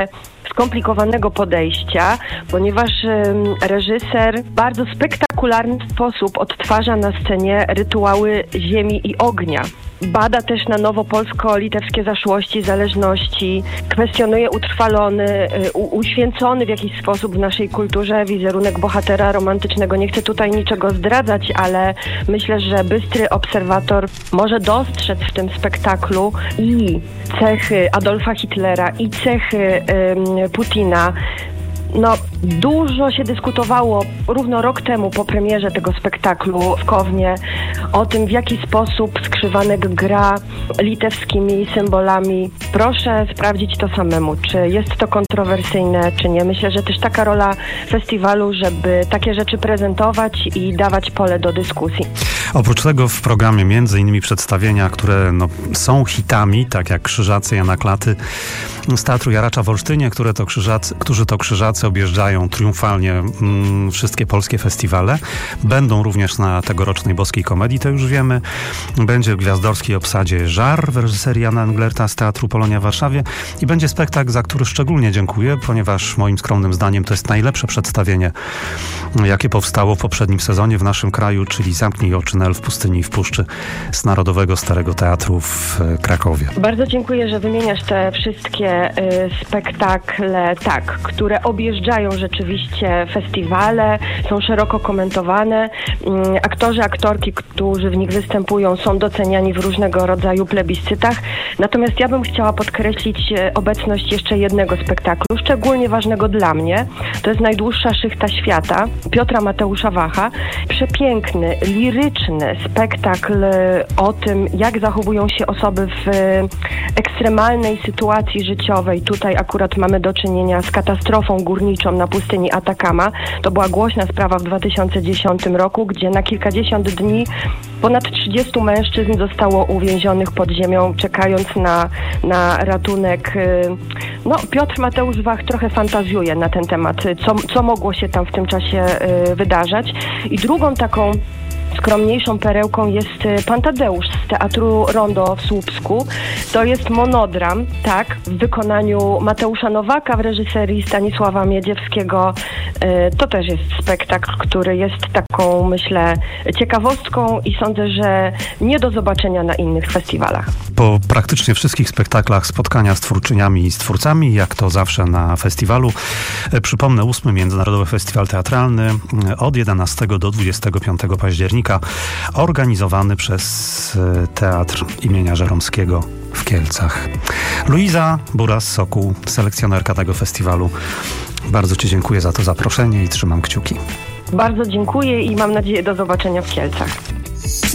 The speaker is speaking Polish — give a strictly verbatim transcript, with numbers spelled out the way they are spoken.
skomplikowanego podejścia, ponieważ reżyser w bardzo spektakularny sposób odtwarza na scenie rytuały ziemi i ognia. Bada też na nowo polsko-litewskie zaszłości, zależności, kwestionuje utrwalony, u, uświęcony w jakiś sposób w naszej kulturze wizerunek bohatera romantycznego. Nie chcę tutaj niczego zdradzać, ale myślę, że bystry obserwator może dostrzec w tym spektaklu i cechy Adolfa Hitlera, i cechy ym, Putina. No, dużo się dyskutowało równo rok temu po premierze tego spektaklu w Kownie o tym, w jaki sposób Skrzywanek gra litewskimi symbolami. Proszę sprawdzić to samemu, czy jest to kontrowersyjne, czy nie. Myślę, że też taka rola festiwalu, żeby takie rzeczy prezentować i dawać pole do dyskusji. Oprócz tego w programie między innymi przedstawienia, które no, są hitami, tak jak Krzyżacy Jana Klaty z Teatru Jaracza w Olsztynie, które to krzyżacy, którzy to Krzyżacy objeżdżają triumfalnie mm, wszystkie polskie festiwale. Będą również na tegorocznej Boskiej Komedii, to już wiemy. Będzie w gwiazdorskiej obsadzie Żar w reżyserii Jana Englerta z Teatru Polonia w Warszawie i będzie spektakl, za który szczególnie dziękuję, ponieważ moim skromnym zdaniem to jest najlepsze przedstawienie, jakie powstało w poprzednim sezonie w naszym kraju, czyli Zamknij oczy, Nel w pustyni i w puszczy z Narodowego Starego Teatru w Krakowie. Bardzo dziękuję, że wymieniasz te wszystkie y, spektakle, tak, które objeżdżają rzeczywiście festiwale, są szeroko komentowane. Y, aktorzy, aktorki, którzy w nich występują, są doceniani w różnego rodzaju plebiscytach. Natomiast ja bym chciała podkreślić y, obecność jeszcze jednego spektaklu, szczególnie ważnego dla mnie. To jest Najdłuższa szychta świata Piotra Mateusza Wacha. Przepiękny, liryczny spektakl o tym, jak zachowują się osoby w ekstremalnej sytuacji życiowej. Tutaj akurat mamy do czynienia z katastrofą górniczą na pustyni Atakama. To była głośna sprawa w dwa tysiące dziesiątym roku, gdzie na kilkadziesiąt dni ponad trzydziestu mężczyzn zostało uwięzionych pod ziemią, czekając na, na ratunek. No, Piotr Mateusz Wach trochę fantazjuje na ten temat, co, co mogło się tam w tym czasie wydarzać. I drugą taką skromniejszą perełką jest Pan Tadeusz z Teatru Rondo w Słupsku. To jest monodram, tak, w wykonaniu Mateusza Nowaka w reżyserii Stanisława Miedziewskiego. To też jest spektakl, który jest taką, myślę, ciekawostką i sądzę, że nie do zobaczenia na innych festiwalach. Po praktycznie wszystkich spektaklach spotkania z twórczyniami i z twórcami, jak to zawsze na festiwalu. Przypomnę, ósmy Międzynarodowy Festiwal Teatralny od jedenastego do dwudziestego piątego października, organizowany przez Teatr imienia Żeromskiego w Kielcach. Luiza Buras-Sokół, selekcjonerka tego festiwalu. Bardzo Ci dziękuję za to zaproszenie i trzymam kciuki. Bardzo dziękuję i mam nadzieję do zobaczenia w Kielcach.